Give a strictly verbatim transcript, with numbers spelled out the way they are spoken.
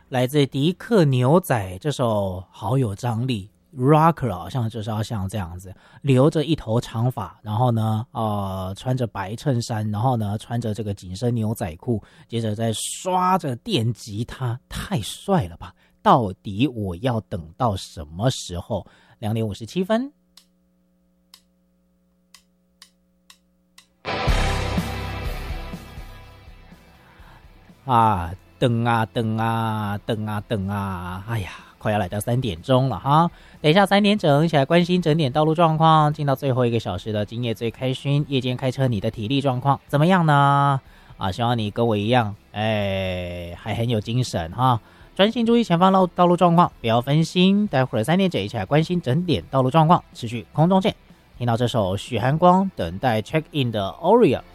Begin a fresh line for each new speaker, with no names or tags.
来自迪克牛仔，这首好有张力 ，rocker 好像就是要像这样子，留着一头长发，然后呢，呃，穿着白衬衫，然后呢，穿着这个紧身牛仔裤，接着再刷着电吉他，太帅了吧！到底我要等到什么时候？两点五十七分。啊，等啊等啊等啊等啊，哎呀，快要来到三点钟了哈！等一下三点整，一起来关心整点道路状况。进到最后一个小时的今夜最开心，夜间开车你的体力状况怎么样呢？啊，希望你跟我一样，哎，还很有精神哈！专心注意前方道道路状况，不要分心。待会儿三点整，一起来关心整点道路状况，持续空中见。听到这首许寒光等待 check in 的 Aria